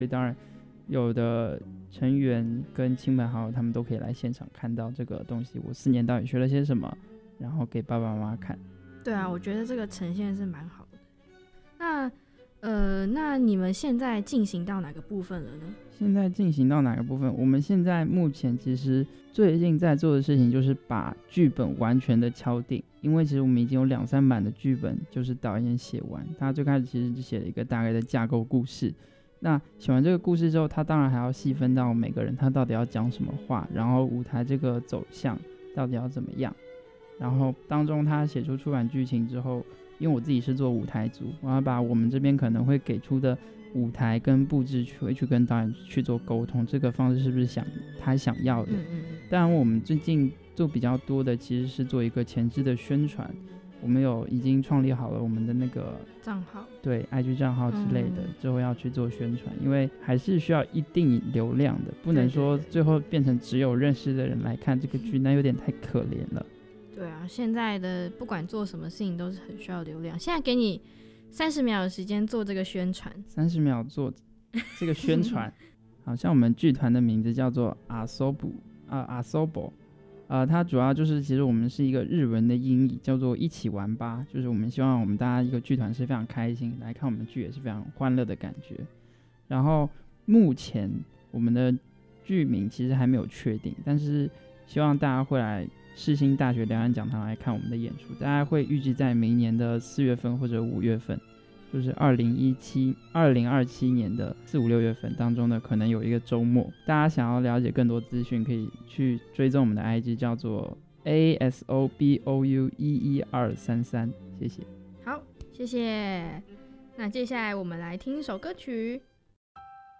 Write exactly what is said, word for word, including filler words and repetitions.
所以当然有的成员跟亲朋好友他们都可以来现场看到这个东西，我四年到底学了些什么，然后给爸爸妈妈看。 对啊，我觉得这个呈现是蛮好的。那呃，那你们现在进行到哪个部分了呢？ 现在进行到哪个部分？我们现在目前其实最近在做的事情就是把剧本完全的敲定，因为其实我们已经有两三版的剧本，就是导演写完，他最开始其实就写了一个大概的架构故事。那写完这个故事之后，他当然还要细分到每个人他到底要讲什么话，然后舞台这个走向到底要怎么样。然后当中他写出出版剧情之后，因为我自己是做舞台组，我要把我们这边可能会给出的舞台跟布置去会去跟导演去做沟通，这个方式是不是想他想要的。 嗯嗯当然我们最近做比较多的其实是做一个前置的宣传，我们有已经创立好了我们的那个账号， 对 I G 账号之类的，之后要去做宣传，因为还是需要一定流量的，不能说最后变成只有认识的人来看这个剧，那有点太可怜了。 对啊，现在的不管做什么事情都是很需要流量。现在给你三十秒的时间做这个宣传， 三十秒做这个宣传。好像我们剧团的名字叫做阿索布啊阿索博，呃，它主要就是其实我们是一个日文的音译，叫做一起玩吧，就是我们希望我们大家一个剧团是非常开心来看我们剧，也是非常欢乐的感觉。然后目前我们的剧名其实还没有确定，但是希望大家会来世新大学两岸讲堂来看我们的演出，大家会预计在明年的四月份或者五月份，就是二零一七、二零二七年的四五六月份当中呢，可能有一个周末。大家想要了解更多资讯，可以去追踪我们的 I G， 叫做 A S O B O U 一一二三三，谢谢。 好，谢谢。那接下来我们来听一首歌曲。